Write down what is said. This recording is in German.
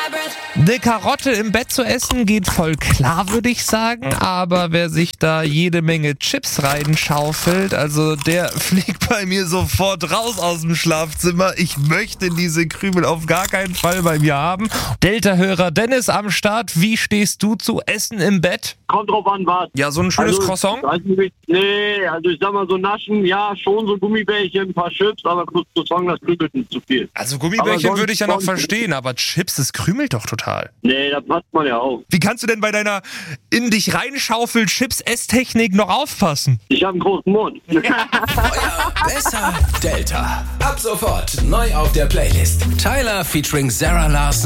Eine Karotte im Bett zu essen geht voll klar, würde ich sagen. Aber wer sich da jede Menge Chips reinschaufelt, also der fliegt bei mir sofort raus aus dem Schlafzimmer. Ich möchte diese Krümel auf gar keinen Fall bei mir haben. Delta-Hörer Dennis am Start. Wie stehst du zu Essen im Bett? Kommt drauf an, was. Ja, so ein schönes Croissant? Nee, also ich sag mal so naschen, ja, schon so Gummibärchen, ein paar Chips, aber Croissant, das krümelt nicht zu viel. Also Gummibärchen würde ich ja noch verstehen, aber Chips, das krümelt doch total. Nee, da passt man ja auch. Wie kannst du denn bei deiner in dich reinschaufel Chips-Esstechnik noch aufpassen? Ich habe einen großen Mund. Feuer besser Delta. Ab sofort neu auf der Playlist. Tyler featuring Sarah Larson.